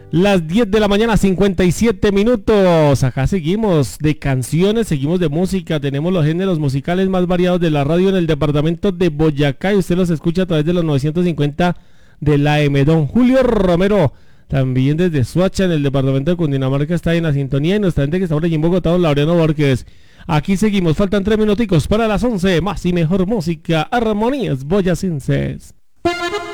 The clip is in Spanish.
Las 10 de la mañana, 57 minutos. Acá seguimos de canciones, seguimos de música. Tenemos los géneros musicales más variados de la radio en el departamento de Boyacá y usted los escucha a través de los 950 de la M. Don Julio Romero, también desde Soacha en el departamento de Cundinamarca, está en la sintonía. Y nuestra gente que está por allí en Bogotá, don Laureano Borges. Aquí seguimos, faltan 3 minuticos para las 11. Más y mejor música, armonías boyacenses.